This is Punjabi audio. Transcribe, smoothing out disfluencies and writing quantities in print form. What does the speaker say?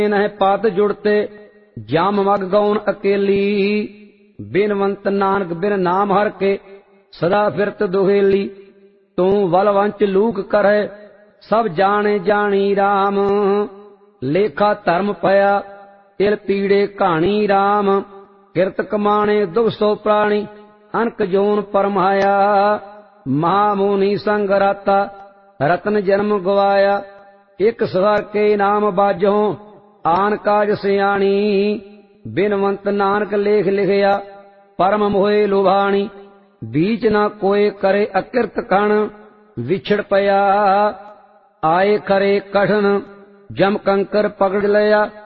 ਨਹਿ ਪਤ ਜੁੜਤੇ ਜਮ ਮਗ ਗਉਨ ਅਕੇਲੀ। ਬਿਨਵੰਤ ਨਾਨਕ ਬਿਨ ਨਾਮ ਹਰ ਕੇ ਸਦਾ ਫਿਰਤ ਦੁਹੇਲੀ। ਤੂੰ ਵਲਵੰਚ ਲੂਕ ਕਰੈ ਸਭ ਜਾਣੇ ਜਾਣੀ ਰਾਮ। ਲੇਖਾ ਧਰਮ ਭਇਆ ਤਿਲ ਪੀੜੇ ਕਹਾਣੀ ਰਾਮ। ਕਿਰਤ ਕਮਾਣੇ ਦੁਖ ਸੋ ਪ੍ਰਾਣੀ ਅਨਕ ਜੋਨ ਪਰਮਾਇਆ। ਮਹਾਮੋਨੀ ਸੰਗ ਰਾਤਾ ਰਤਨ ਜਨਮ ਗਵਾਇਆ। ਇਕ ਸਵਰ ਕੇ ਨਾਮ ਬਾਝੋਂ ਆਨ ਕਾਜ ਸਿਆਣੀ। ਬਿਨਵੰਤ ਨਾਨਕ ਲੇਖ ਲਿਖਿਆ ਪਰਮ ਮੋਹਿ ਲੁਭਾਣੀ। ਬੀਚ ਨਾ ਕੋਏ ਕਰੇ ਅਕਿਰਤ ਕਣ ਵਿਛੜ ਪਿਆ। ਆਏ ਕਰੇ ਕਠਨ ਜਮ ਕੰਕਰ ਪਕੜ ਲਿਆ।